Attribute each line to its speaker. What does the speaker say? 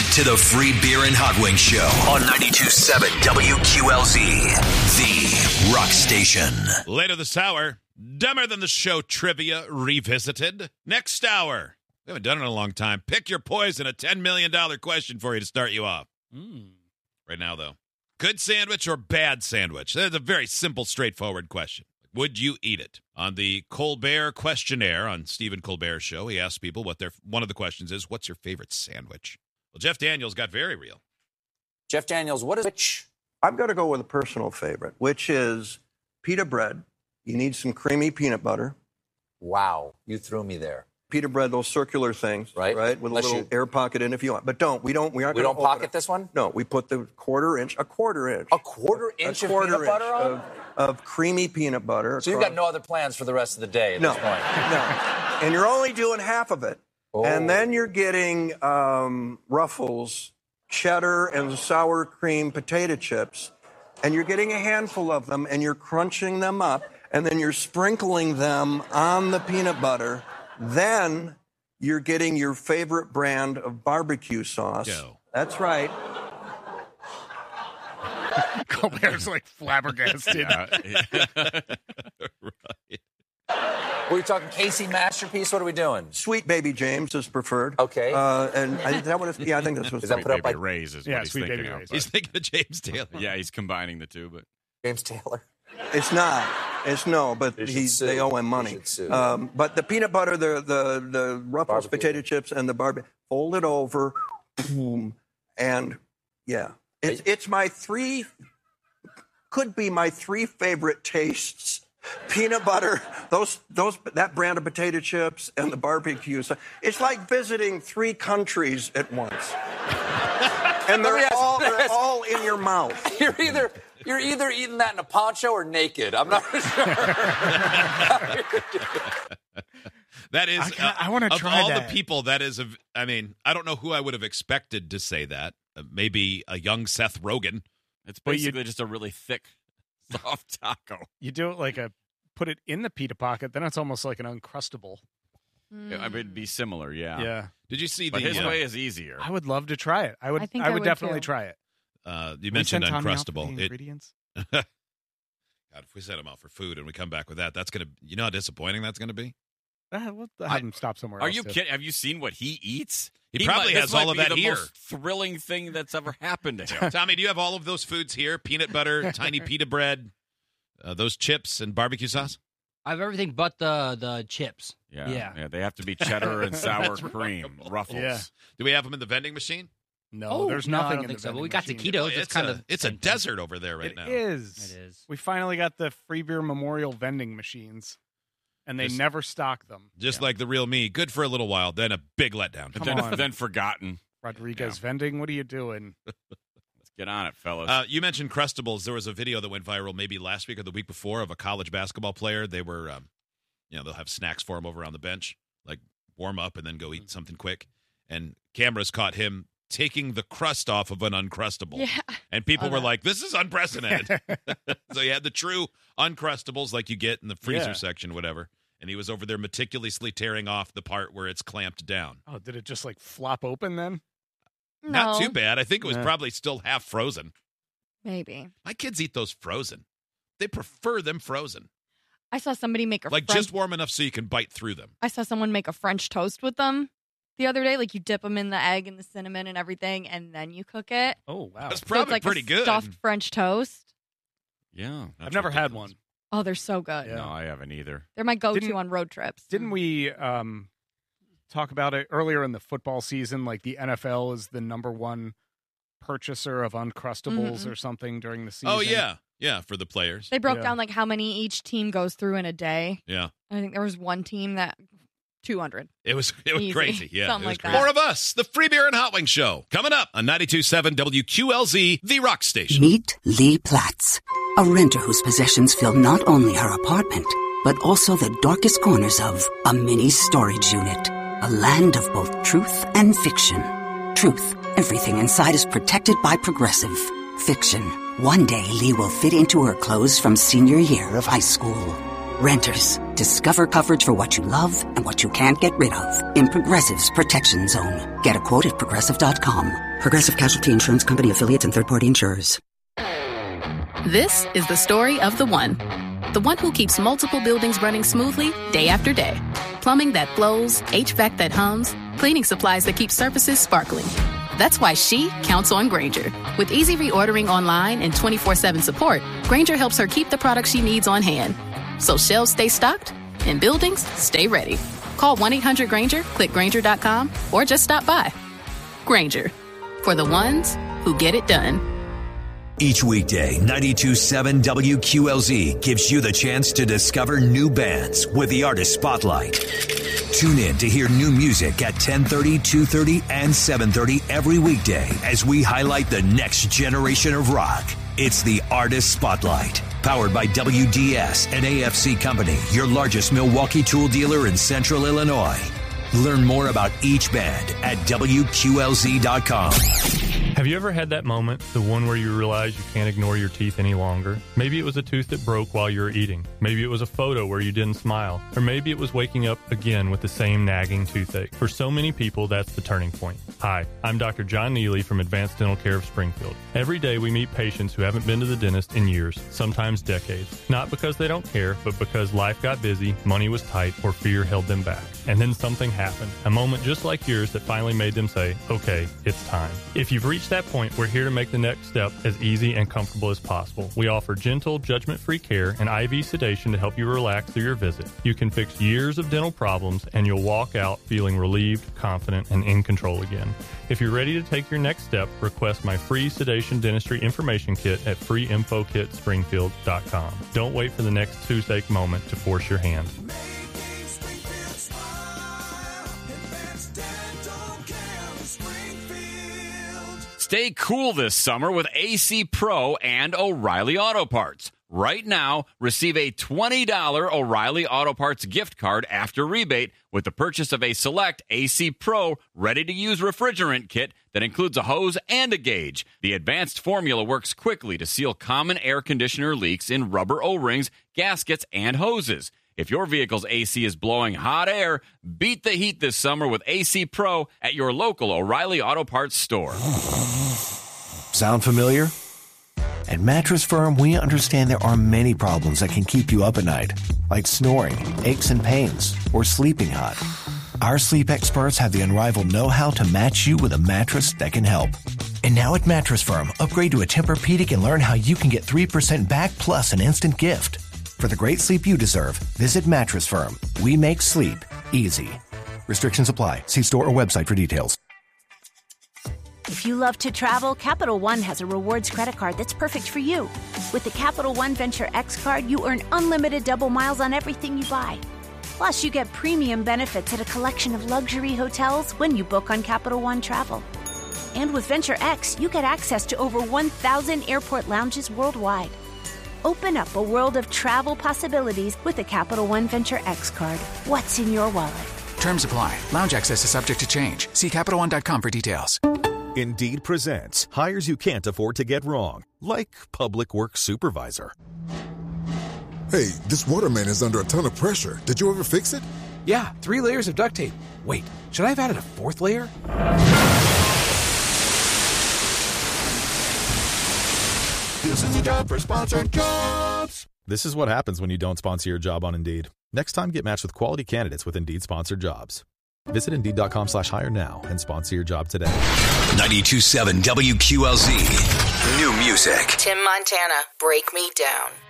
Speaker 1: to the Free Beer and Hot Wings Show on 92.7 WQLZ, the rock station.
Speaker 2: Later this hour, Dumber Than the Show trivia revisited. Next hour, we haven't done it in a long time. Pick your poison, a $10 million question for you to start you off. Right now, though, good sandwich or bad sandwich? That's a very simple, straightforward question. Would you eat it? On the Colbert questionnaire on Stephen Colbert's show, he asked people what one of the questions is, what's your favorite sandwich? Well, Jeff Daniels got very real.
Speaker 3: Jeff Daniels, what is which?
Speaker 4: I'm going to go with a personal favorite, which is pita bread. You need some creamy peanut butter.
Speaker 3: Wow, you threw me there.
Speaker 4: Pita bread, those circular things, right? With
Speaker 3: Unless
Speaker 4: a little air pocket in if you want. But we don't
Speaker 3: pocket this one?
Speaker 4: No, we put the quarter inch.
Speaker 3: A quarter inch of peanut butter on?
Speaker 4: Of creamy peanut butter.
Speaker 3: So you've got no other plans for the rest of the day at this point?
Speaker 4: No. And you're only doing half of it. Oh. And then you're getting Ruffles, cheddar, and sour cream potato chips. And you're getting a handful of them, and you're crunching them up. And then you're sprinkling them on the peanut butter. Then you're getting your favorite brand of barbecue sauce.
Speaker 2: Go.
Speaker 4: That's right.
Speaker 5: Colbert's like flabbergasted.
Speaker 2: Right.
Speaker 3: Were you talking Casey Masterpiece? What are we doing?
Speaker 4: Sweet Baby James is preferred.
Speaker 3: Okay.
Speaker 4: And is that what it's, I think that's what
Speaker 3: Is that put up by
Speaker 6: Ray's is
Speaker 5: Yeah,
Speaker 6: what he's
Speaker 5: Sweet
Speaker 6: thinking
Speaker 5: Baby
Speaker 6: of.
Speaker 5: Ray's.
Speaker 2: He's thinking of James Taylor.
Speaker 6: Yeah, he's combining the two, but
Speaker 3: James Taylor?
Speaker 4: It's not. It's no, but they owe him money. But the peanut butter, the Ruffles potato chips, and the barbecue, fold it over, boom, and yeah, it's my could be my three favorite tastes: peanut butter, that brand of potato chips, and the barbecue. So it's like visiting three countries at once, and they're all in your mouth.
Speaker 3: You're either eating that in a poncho or naked. I'm not sure.
Speaker 2: That is,
Speaker 5: I want to try
Speaker 2: all
Speaker 5: that.
Speaker 2: the people, that is, I mean, I don't know who I would have expected to say that. Maybe a young Seth Rogen.
Speaker 6: it's basically just a really thick, soft taco.
Speaker 5: You do it put it in the pita pocket, then it's almost like an Uncrustable.
Speaker 6: I mean, it'd be similar, yeah.
Speaker 5: Yeah.
Speaker 2: Did you see
Speaker 6: But
Speaker 2: the
Speaker 6: his way is easier.
Speaker 5: I would love to try it. I would definitely try it.
Speaker 2: You mentioned
Speaker 5: Tommy out for
Speaker 2: Uncrustable.
Speaker 5: the ingredients?
Speaker 2: God, if we set him out for food and we come back with that, that's going to, you know how disappointing that's going to be?
Speaker 5: We'll have him stop somewhere
Speaker 6: Are
Speaker 5: else.
Speaker 6: you kidding? Have you seen what he eats?
Speaker 2: He probably has all of that here.
Speaker 6: This might be the most thrilling thing that's ever happened to him.
Speaker 2: Tommy, do you have all of those foods here? Peanut butter, tiny pita bread, those chips, and barbecue sauce?
Speaker 7: I have everything but the chips.
Speaker 6: Yeah, they have to be cheddar and sour cream, Ruffles.
Speaker 5: Yeah.
Speaker 2: Do we have them in the vending machine?
Speaker 5: No, there's nothing
Speaker 7: I don't
Speaker 5: in
Speaker 7: think
Speaker 5: the
Speaker 7: so. But
Speaker 5: vending
Speaker 7: we got
Speaker 5: machine.
Speaker 7: taquitos.
Speaker 2: It's a desert over there right now.
Speaker 5: It is.
Speaker 7: It is.
Speaker 5: We finally got the Free Beer Memorial vending machines, and they never stock them.
Speaker 2: Just like the real me. Good for a little while, then a big letdown.
Speaker 6: But
Speaker 5: Come on.
Speaker 6: then forgotten.
Speaker 5: Rodriguez vending, what are you doing?
Speaker 6: Let's get on it, fellas.
Speaker 2: You mentioned Crustables. There was a video that went viral maybe last week or the week before of a college basketball player. They were, they'll have snacks for him over on the bench, like warm up and then go eat something quick. And cameras caught him taking the crust off of an Uncrustable.
Speaker 8: Yeah.
Speaker 2: And people were like, this is unprecedented. So he had the true Uncrustables like you get in the freezer section, whatever. And he was over there meticulously tearing off the part where it's clamped down.
Speaker 5: Oh, did it just flop open then?
Speaker 8: No.
Speaker 2: Not too bad. I think it was probably still half frozen.
Speaker 8: Maybe.
Speaker 2: My kids eat those frozen. They prefer them frozen.
Speaker 8: I saw somebody make a
Speaker 2: just warm enough so you can bite through them.
Speaker 8: I saw someone make a French toast with them the other day. Like you dip them in the egg and the cinnamon and everything, and then you cook it.
Speaker 5: Oh, wow.
Speaker 2: That's
Speaker 8: So
Speaker 2: probably
Speaker 8: it's like
Speaker 2: pretty
Speaker 8: a
Speaker 2: good.
Speaker 8: stuffed French toast.
Speaker 6: Yeah.
Speaker 5: I've never had one.
Speaker 8: Oh, they're so good.
Speaker 5: Yeah.
Speaker 6: No, I haven't either.
Speaker 8: They're my go-to on road trips.
Speaker 5: Didn't we talk about it earlier in the football season? Like the NFL is the number one purchaser of Uncrustables or something during the season.
Speaker 2: Oh, yeah. Yeah, for the players.
Speaker 8: They broke down like how many each team goes through in a day.
Speaker 2: Yeah.
Speaker 8: I think there was one team that 200.
Speaker 2: It was
Speaker 8: Easy.
Speaker 2: crazy. Yeah.
Speaker 8: Something
Speaker 2: it was
Speaker 8: like
Speaker 2: crazy.
Speaker 8: that.
Speaker 2: More of us, the Free Beer and Hot Wings Show. Coming up on 92.7 WQLZ, the rock station.
Speaker 9: Meet Lee Platz, a renter whose possessions fill not only her apartment, but also the darkest corners of a mini storage unit. A land of both truth and fiction. Truth, everything inside is protected by Progressive. Fiction, one day Lee will fit into her clothes from senior year of high school. Renters, discover coverage for what you love and what you can't get rid of in Progressive's Protection Zone. Get a quote at Progressive.com. Progressive Casualty Insurance Company, affiliates, and third-party insurers.
Speaker 10: This is the story of the one who keeps multiple buildings running smoothly day after day. Plumbing that flows, HVAC that hums, cleaning supplies that keep surfaces sparkling. That's why she counts on Grainger. With easy reordering online and 24/7 support, Grainger helps her keep the products she needs on hand. So shelves stay stocked and buildings stay ready. Call 1-800-GRAINGER, click Grainger.com, or just stop by. Grainger, for the ones who get it done.
Speaker 1: Each weekday, 92.7 WQLZ gives you the chance to discover new bands with the Artist Spotlight. Tune in to hear new music at 10:30, 2:30, and 7:30 every weekday as we highlight the next generation of rock. It's the Artist Spotlight, powered by WDS and AFC Company, your largest Milwaukee tool dealer in Central Illinois. Learn more about each band at WQLZ.com.
Speaker 11: Have you ever had that moment, the one where you realize you can't ignore your teeth any longer? Maybe it was a tooth that broke while you were eating. Maybe it was a photo where you didn't smile. Or maybe it was waking up again with the same nagging toothache. For so many people, that's the turning point. Hi, I'm Dr. John Neely from Advanced Dental Care of Springfield. Every day we meet patients who haven't been to the dentist in years, sometimes decades. Not because they don't care, but because life got busy, money was tight, or fear held them back. And then something happened, a moment just like yours that finally made them say, okay, it's time. If you've reached that point, we're here to make the next step as easy and comfortable as possible. We offer gentle, judgment-free care and IV sedation to help you relax through your visit. You can fix years of dental problems, and you'll walk out feeling relieved, confident, and in control again. If you're ready to take your next step, request my free sedation dentistry information kit at freeinfokitspringfield.com. Don't wait for the next toothache moment to force your hand.
Speaker 6: Stay cool this summer with AC Pro and O'Reilly Auto Parts. Right now, receive a $20 O'Reilly Auto Parts gift card after rebate with the purchase of a select AC Pro ready-to-use refrigerant kit that includes a hose and a gauge. The advanced formula works quickly to seal common air conditioner leaks in rubber O-rings, gaskets, and hoses. If your vehicle's AC is blowing hot air, beat the heat this summer with AC Pro at your local O'Reilly Auto Parts store.
Speaker 12: Sound familiar? At Mattress Firm, we understand there are many problems that can keep you up at night, like snoring, aches and pains, or sleeping hot. Our sleep experts have the unrivaled know-how to match you with a mattress that can help. And now at Mattress Firm, upgrade to a Tempur-Pedic and learn how you can get 3% back plus an instant gift. For the great sleep you deserve, visit Mattress Firm. We make sleep easy. Restrictions apply. See store or website for details.
Speaker 13: If you love to travel, Capital One has a rewards credit card that's perfect for you. With the Capital One Venture X card, you earn unlimited double miles on everything you buy. Plus, you get premium benefits at a collection of luxury hotels when you book on Capital One Travel. And with Venture X, you get access to over 1,000 airport lounges worldwide. Open up a world of travel possibilities with the Capital One Venture X card. What's in your wallet?
Speaker 14: Terms apply. Lounge access is subject to change. See CapitalOne.com for details.
Speaker 15: Indeed presents hires you can't afford to get wrong, like public works supervisor.
Speaker 16: Hey, this waterman is under a ton of pressure. Did you ever fix it?
Speaker 14: Yeah, 3 layers of duct tape. Wait, should I have added a 4th layer?
Speaker 15: This is a job for sponsored jobs. This is what happens when you don't sponsor your job on Indeed. Next time, get matched with quality candidates with Indeed sponsored jobs. Visit Indeed.com/hire now and sponsor your job today.
Speaker 1: 92.7 WQLZ. New music.
Speaker 17: Tim Montana, Break Me Down.